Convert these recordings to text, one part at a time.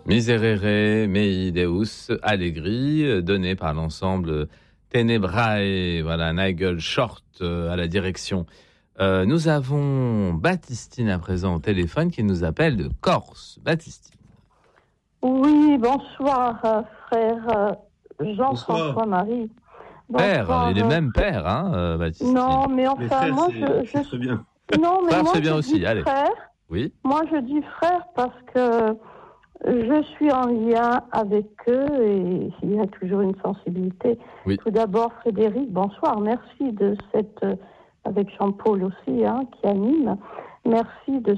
Miserere mei Deus Allegri, donné par l'ensemble Tenebrae, voilà, Nigel Short à la direction. Nous avons Baptistine à présent au téléphone qui nous appelle de Corse. Baptistine. Oui, bonsoir, frère Jean-François-Marie. Père, il est même père, hein, Baptistine. Non, mais enfin, frère, moi, c'est très bien. Non, mais frère, moi, c'est bien je aussi. dis Allez. frère. Oui. Moi, je dis frère parce que je suis en lien avec eux et il y a toujours une sensibilité. Oui. Tout d'abord, Frédéric, bonsoir. Merci de cette, avec Jean-Paul aussi, qui anime. Merci de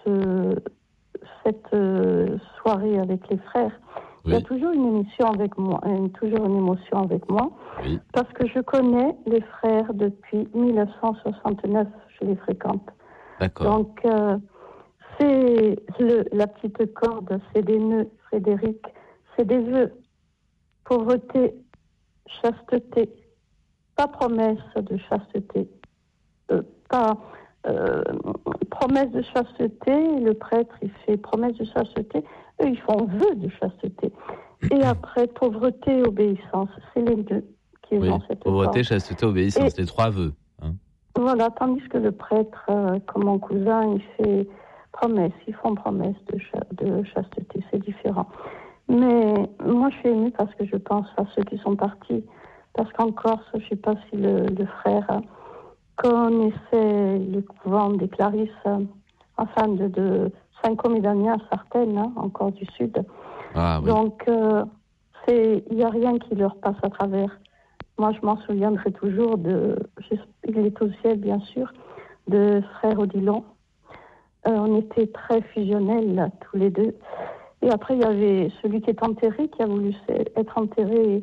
cette soirée avec les frères. Oui. Il y a toujours une émission avec moi, toujours une émotion avec moi, Oui. parce que je connais les frères depuis 1969, je les fréquente. D'accord. Donc, c'est la petite corde, c'est des nœuds, Frédéric, c'est des vœux, pauvreté, chasteté, pas promesse de chasteté, promesse de chasteté, le prêtre il fait promesse de chasteté, eux ils font vœu de chasteté. Et après, pauvreté, obéissance, c'est les deux qui ont cette pauvreté, corde. chasteté, obéissance, les trois vœux. Hein. Voilà, tandis que le prêtre, comme mon cousin, il fait promesse, ils font promesse de chasteté, c'est différent. Mais moi, je suis émue parce que je pense à ceux qui sont partis. Parce qu'en Corse, je ne sais pas si le frère connaissait le couvent des Clarisses, enfin de Saint-Comidania à Sartène, encore du sud. Ah, oui. Donc, il n'y a rien qui leur passe à travers. Moi, je m'en souviendrai toujours il est au ciel, bien sûr, de frère Odilon. On était très fusionnels, là, tous les deux. Et après, il y avait celui qui est enterré, qui a voulu être enterré,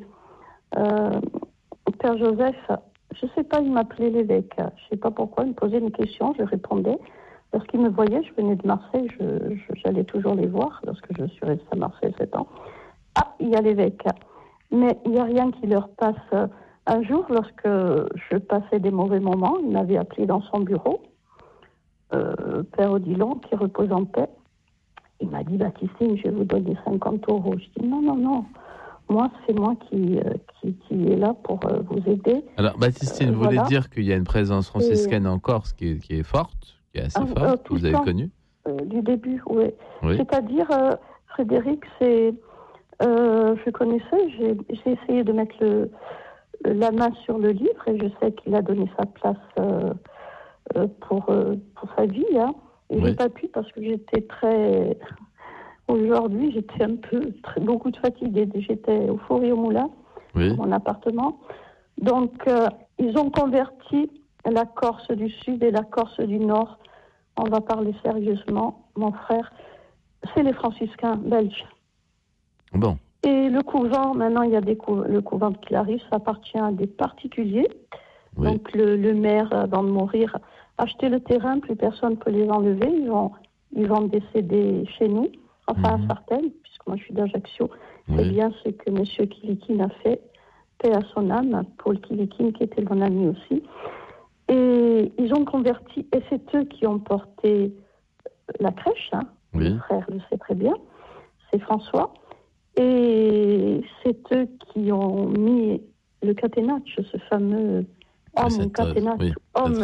Père Joseph. Je ne sais pas, il m'appelait l'évêque. Je ne sais pas pourquoi, il me posait une question, je répondais. Parce qu'il me voyait, je venais de Marseille, j'allais toujours les voir, lorsque je suis restée à Marseille 7 ans. Ah, il y a l'évêque. Mais il n'y a rien qui leur passe. Un jour, lorsque je passais des mauvais moments, il m'avait appelé dans son bureau, Père Odilon, qui repose en paix. Il m'a dit, Baptistine, je vais vous donner 50 €. Je dis, non. Moi, c'est moi qui est là pour vous aider. Alors, Baptistine, vous voulez dire qu'il y a une présence franciscaine en Corse qui est forte, qui est assez forte, que vous avez connue du début, oui. C'est-à-dire, Frédéric, je connaissais, j'ai essayé de mettre la main sur le livre et je sais qu'il a donné sa place pour sa vie. Et j'ai pas pu parce que j'étais aujourd'hui, j'étais beaucoup de fatigue. J'étais au four et au moulin, dans mon appartement. Donc, ils ont converti la Corse du Sud et la Corse du Nord. On va parler sérieusement, mon frère. C'est les franciscains belges. Bon. Et le couvent, maintenant, il y a le couvent de Clarisse, appartient à des particuliers. Oui. Donc, le maire, avant de mourir, a acheté le terrain, plus personne ne peut les enlever. Ils vont décéder chez nous, enfin à Sartène, puisque moi je suis d'Ajaccio. Oui. C'est bien ce que M. Kilikine a fait, paix à son âme, Paul Kilikine, qui était mon ami aussi. Et ils ont converti, et c'est eux qui ont porté la crèche, Le frère le sait très bien, c'est François. Et c'est eux qui ont mis le catenaccio, ce fameux homme catenaccio, homme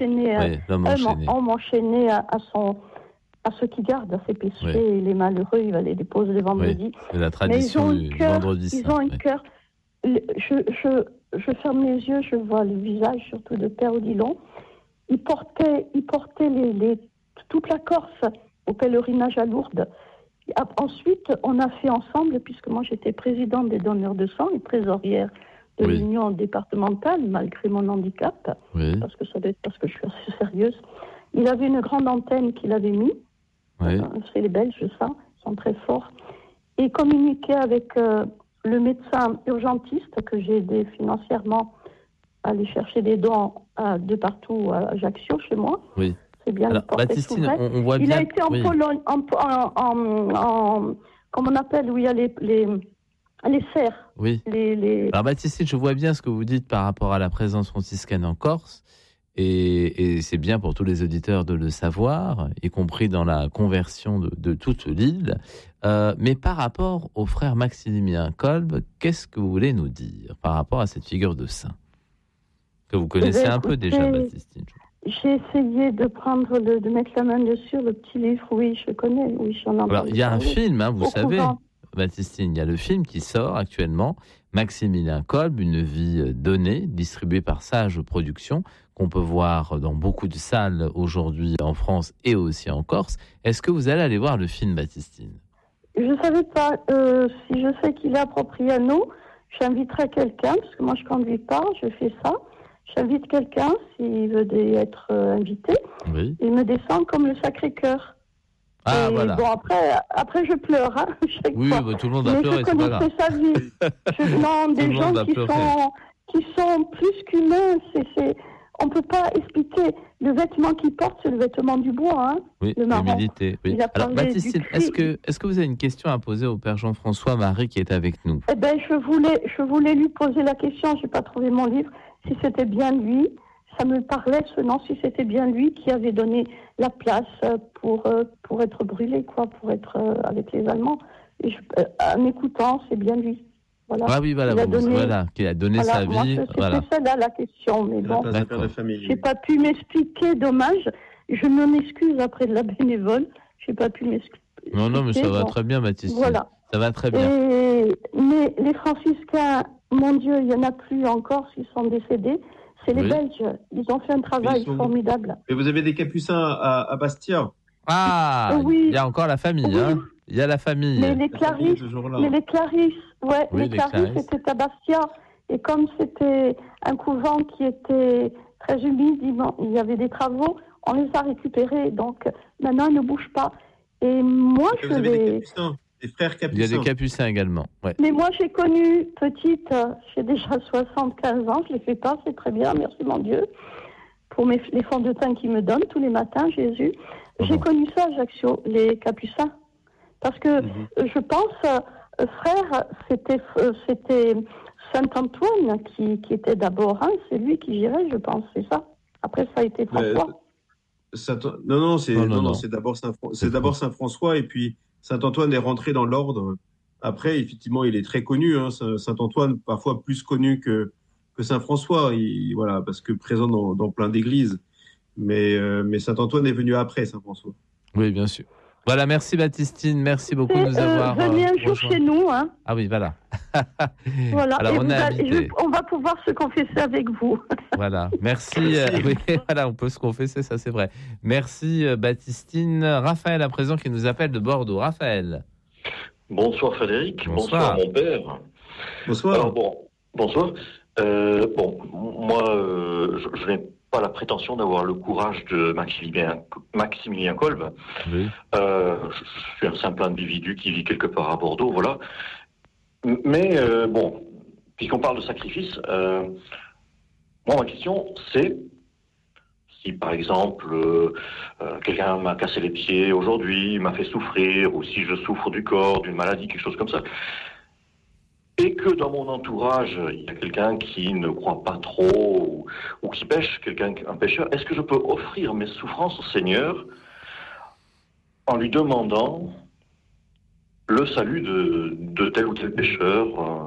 enchaîné à ceux qui gardent, à ses péchés, et les malheureux, il va les déposer le vendredi. C'est la tradition du vendredi saint. Ils ont un cœur. Je ferme les yeux, je vois le visage surtout de Père Odilon. Il portait toute la Corse au pèlerinage à Lourdes. Ensuite, on a fait ensemble, puisque moi j'étais présidente des donneurs de sang et trésorière de l'union départementale, malgré mon handicap, parce que ça doit être parce que je suis assez sérieuse. Il avait une grande antenne qu'il avait mis, c'est les Belges, ça, ils sont très forts, et communiquait avec le médecin urgentiste que j'ai aidé financièrement à aller chercher des dons de partout à Ajaccio, chez moi. Oui. C'est bien. Alors, Baptistine, on voit bien. Il a été en Pologne, comme on appelle, où il y a les serres. Oui. Alors, Baptistine, je vois bien ce que vous dites par rapport à la présence franciscaine en Corse. Et c'est bien pour tous les auditeurs de le savoir, y compris dans la conversion de toute l'île. Mais par rapport au frère Maximilien Kolb, qu'est-ce que vous voulez nous dire par rapport à cette figure de saint que vous connaissez un peu déjà, Baptistine? J'ai essayé de mettre la main dessus, le petit livre, oui, je connais, oui, j'en ai entendu. Alors, il y a un film, vous savez, couvent. Baptistine, il y a le film qui sort actuellement, Maximilien Kolb, une vie donnée, distribué par Sage Productions, qu'on peut voir dans beaucoup de salles aujourd'hui en France et aussi en Corse. Est-ce que vous allez aller voir le film, Baptistine? Je ne savais pas, si je sais qu'il est approprié à nous, j'inviterai quelqu'un, parce que moi je ne conduis pas, je fais ça. J'invite quelqu'un, s'il veut être invité, Oui. il me descend comme le Sacré-Cœur. Ah, et voilà. Bon, après je pleure, chaque Oui, fois. bah, tout le monde va pleurer, c'est pas grave. Mais je connaissais sa vie. Non, des gens qui sont plus qu'humains, on ne peut pas expliquer. Le vêtement qu'il porte, c'est le vêtement du bois, oui, le marron. l'humilité. Oui. Alors, Baptistine, est-ce que vous avez une question à poser au Père Jean-François Marie qui est avec nous? Eh bien, je voulais lui poser la question, je n'ai pas trouvé mon livre, si c'était bien lui. Ça me parlait ce nom, si c'était bien lui qui avait donné la place pour être brûlé, pour être avec les Allemands. Et en écoutant, c'est bien lui. Voilà. Ah oui, voilà, qui a donné sa vie. C'était ça là, la question, mais bon, je n'ai pas pu m'expliquer, dommage. Je m'en excuse après de la bénévole, je n'ai pas pu m'expliquer. Non, mais ça va très bien, Baptiste. Voilà. Ça va très bien. Mais les franciscains, mon Dieu, il n'y en a plus encore, ils sont décédés. C'est les Belges. Ils ont fait un travail formidable. Et vous avez des capucins à Bastia? Ah, oui. Il y a encore la famille. Oui. Il y a la famille. Mais les Clarisses, les Clarisses étaient à Bastia. Et comme c'était un couvent qui était très humide, il y avait des travaux, on les a récupérés. Donc maintenant, ils ne bougent pas. Et moi, vous avez des capucins, des frères capucins. Il y a des capucins également. Ouais. Mais moi, j'ai connu petite, j'ai déjà 75 ans, je ne les fais pas, c'est très bien, merci mon Dieu, pour les fonds de teint qu'ils me donnent tous les matins, Jésus. J'ai connu ça, Ajaccio, les capucins. Parce que je pense, frère, c'était Saint-Antoine qui était d'abord, c'est lui qui gérait, je pense, c'est ça. Après, ça a été François. Non, c'est d'abord Saint-François, et puis Saint-Antoine est rentré dans l'ordre. Après, effectivement, il est très connu, Saint-Antoine, parfois plus connu que Saint-François, voilà, parce que présent dans plein d'églises. Mais Saint-Antoine est venu après Saint-François. Oui, bien sûr. Voilà, merci Baptistine, merci beaucoup de nous avoir venez un jour chez nous. Ah oui, voilà. Voilà. Alors, on va pouvoir se confesser avec vous. Voilà, merci. Oui, voilà, on peut se confesser, ça c'est vrai. Merci Baptistine. Raphaël à présent qui nous appelle de Bordeaux. Raphaël. Bonsoir Frédéric. Bonsoir mon père. Bonsoir. Alors bonsoir. Moi, je n'ai pas la prétention d'avoir le courage de Maximilien Kolb. Oui. Je suis un simple individu qui vit quelque part à Bordeaux, voilà. Mais puisqu'on parle de sacrifice, moi ma question c'est si par exemple quelqu'un m'a cassé les pieds aujourd'hui, m'a fait souffrir, ou si je souffre du corps, d'une maladie, quelque chose comme ça, et que dans mon entourage, il y a quelqu'un qui ne croit pas trop ou qui pêche, un pêcheur, est-ce que je peux offrir mes souffrances au Seigneur en lui demandant le salut de tel ou tel pêcheur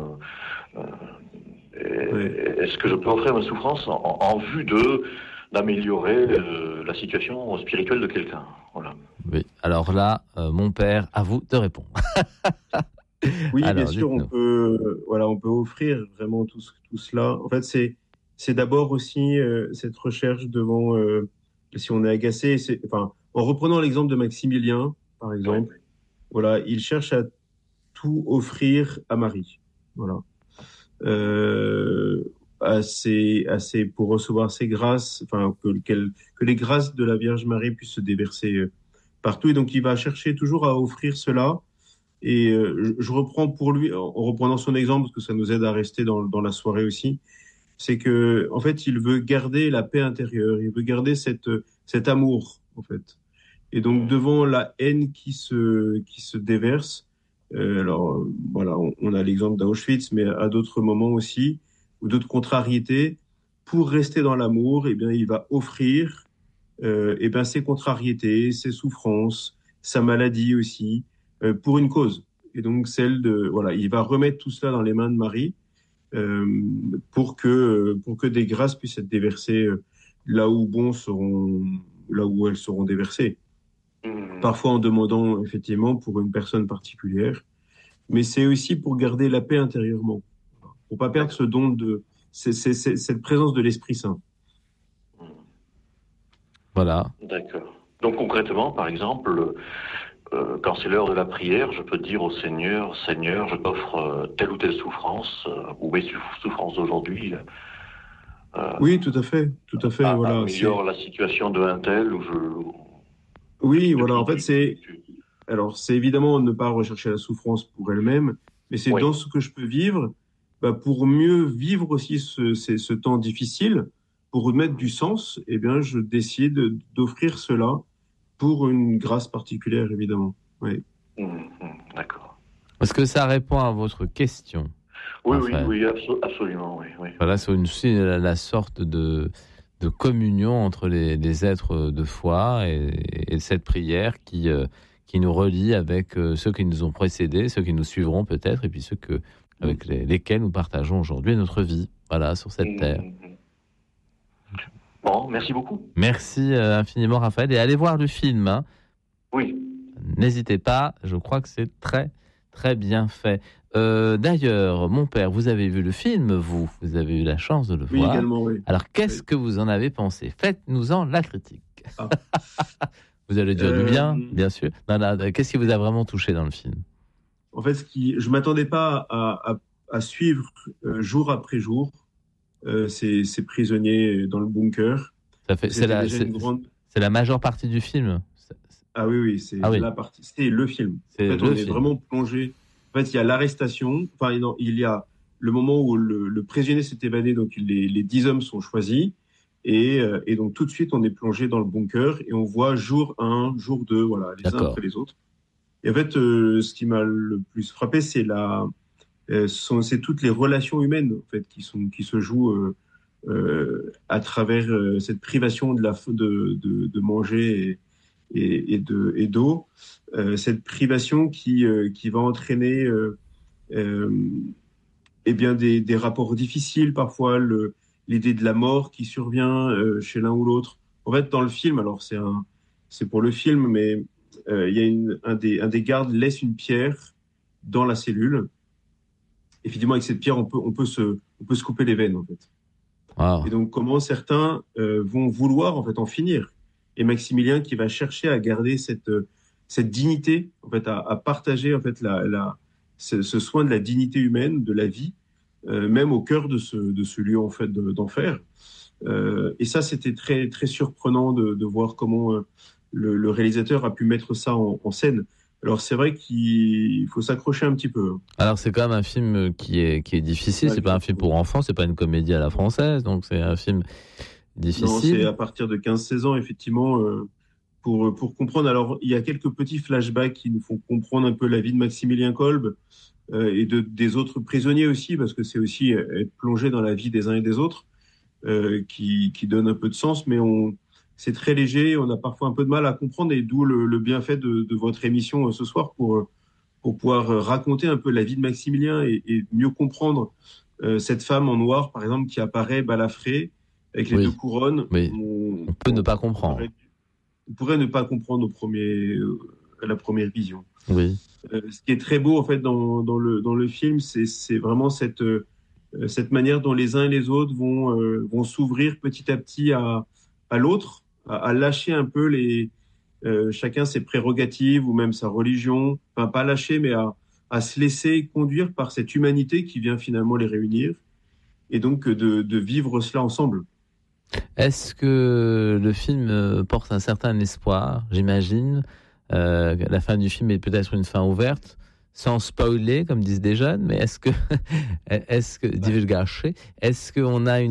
Est-ce que je peux offrir mes souffrances en vue d'améliorer la situation spirituelle de quelqu'un? Voilà. Oui, alors là, mon père, à vous de répondre. Oui, alors, bien sûr, on peut offrir vraiment tout cela. En fait, c'est d'abord aussi cette recherche devant, si on est agacé, en reprenant l'exemple de Maximilien, par exemple, voilà, il cherche à tout offrir à Marie, voilà, pour recevoir ses grâces, que les grâces de la Vierge Marie puissent se déverser partout, et donc il va chercher toujours à offrir cela. Et je reprends pour lui, en reprenant son exemple, parce que ça nous aide à rester dans la soirée aussi, c'est que en fait, il veut garder la paix intérieure, il veut garder cet amour, en fait. Et donc, devant la haine qui se déverse, alors voilà, on a l'exemple d'Auschwitz, mais à d'autres moments aussi, ou d'autres contrariétés, pour rester dans l'amour, eh bien, il va offrir ses contrariétés, ses souffrances, sa maladie aussi, pour une cause. Et donc, il va remettre tout cela dans les mains de Marie pour que des grâces puissent être déversées là où elles seront déversées. Parfois en demandant effectivement pour une personne particulière, mais c'est aussi pour garder la paix intérieurement, pour pas perdre ce don cette présence de l'Esprit Saint. Voilà. D'accord. Donc concrètement, par exemple, quand c'est l'heure de la prière, je peux dire au Seigneur, Seigneur, je t'offre telle ou telle souffrance, ou mes souffrances d'aujourd'hui. Oui, tout à fait. Voilà, améliore la situation de un tel ou Oui, voilà. En fait, c'est évidemment ne pas rechercher la souffrance pour elle-même, mais c'est dans ce que je peux vivre, pour mieux vivre aussi ce temps difficile, pour remettre du sens. Eh bien, je décide d'offrir cela pour une grâce particulière, évidemment. Oui. D'accord. Est-ce que ça répond à votre question? Oui, absolument, oui. Voilà, c'est aussi la sorte de communion entre les êtres de foi et cette prière qui nous relie avec ceux qui nous ont précédés, ceux qui nous suivront peut-être, et puis ceux avec lesquels nous partageons aujourd'hui notre vie, voilà, sur cette terre. Bon, merci beaucoup. Merci infiniment, Raphaël, et allez voir le film. Hein. Oui. N'hésitez pas, je crois que c'est très, très bien fait. D'ailleurs, mon père, vous avez vu le film, vous avez eu la chance de le voir. Oui, également, oui. Alors, qu'est-ce que vous en avez pensé? Faites-nous-en la critique. Ah. Vous allez dire du bien sûr. Qu'est-ce qui vous a vraiment touché dans le film? En fait, je ne m'attendais pas à suivre jour après jour ces prisonniers dans le bunker. C'est la majeure partie du film. Ah oui, c'est la partie. C'est le film. En fait, on est vraiment plongé. En fait, il y a l'arrestation. Enfin, il y a le moment où le prisonnier s'est évadé, donc les 10 hommes sont choisis. Et donc, tout de suite, on est plongé dans le bunker et on voit jour 1, jour 2, voilà, les uns après les autres. Et en fait, ce qui m'a le plus frappé, c'est toutes les relations humaines, en fait, qui se jouent à travers cette privation de manger et d'eau, cette privation qui va entraîner des rapports difficiles, parfois l'idée de la mort qui survient chez l'un ou l'autre. En fait, dans le film, alors c'est pour le film, mais il y a un des gardes laisse une pierre dans la cellule. Effectivement, avec cette pierre, on peut se couper les veines, en fait. Wow. Et donc, comment certains vont vouloir en fait en finir. Et Maximilien qui va chercher à garder cette dignité, en fait, à partager en fait ce soin de la dignité humaine, de la vie, même au cœur de ce lieu en fait d'enfer. Et ça, c'était très très surprenant de voir comment le réalisateur a pu mettre ça en scène. Alors c'est vrai qu'il faut s'accrocher un petit peu. Alors c'est quand même un film qui est difficile. C'est pas un film pour enfants, c'est pas une comédie à la française, donc c'est un film difficile. Non, c'est à partir de 15-16 ans effectivement pour comprendre. Alors il y a quelques petits flashbacks qui nous font comprendre un peu la vie de Maximilien Kolbe et des autres prisonniers aussi, parce que c'est aussi être plongé dans la vie des uns et des autres qui donne un peu de sens, mais c'est très léger, on a parfois un peu de mal à comprendre, et d'où le bienfait de votre émission ce soir pour pouvoir raconter un peu la vie de Maximilien et mieux comprendre cette femme en noir, par exemple, qui apparaît balafrée avec les deux couronnes. Oui. On peut ne pas comprendre. On pourrait ne pas comprendre à la première vision. Oui. Ce qui est très beau en fait dans le film, c'est vraiment cette manière dont les uns et les autres vont s'ouvrir petit à petit à l'autre, à lâcher un peu chacun ses prérogatives ou même sa religion, enfin pas lâcher, mais à se laisser conduire par cette humanité qui vient finalement les réunir, et donc de vivre cela ensemble. Est-ce que le film porte un certain espoir, j'imagine? La fin du film est peut-être une fin ouverte, sans spoiler, comme disent des jeunes, mais est-ce que divulgacher, est-ce qu'on a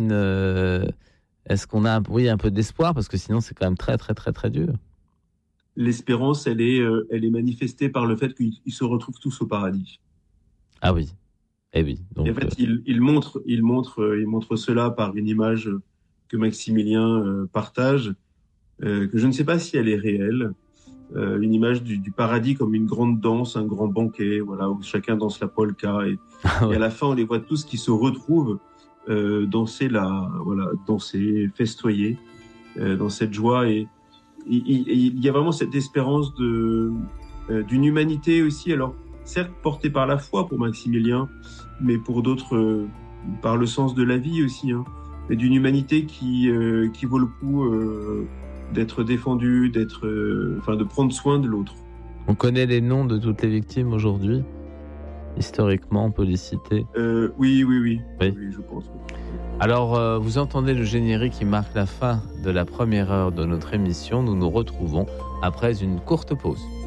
un peu d'espoir, parce que sinon c'est quand même très très très très dur. L'espérance, elle est manifestée par le fait qu'ils se retrouvent tous au paradis. Ah oui. Eh oui. Donc, Et en fait, il montre cela par une image que Maximilien partage, que je ne sais pas si elle est réelle. Une image du paradis comme une grande danse, un grand banquet, voilà, où chacun danse la polka et à la fin on les voit tous qui se retrouvent danser, festoyer dans cette joie et il y a vraiment cette espérance d'une humanité aussi, alors certes portée par la foi pour Maximilien, mais pour d'autres par le sens de la vie aussi, hein, mais d'une humanité qui vaut le coup d'être défendu, de prendre soin de l'autre. On connaît les noms de toutes les victimes aujourd'hui. Historiquement, on peut les citer. Oui, je pense. Alors, vous entendez le générique qui marque la fin de la première heure de notre émission. Nous nous retrouvons après une courte pause.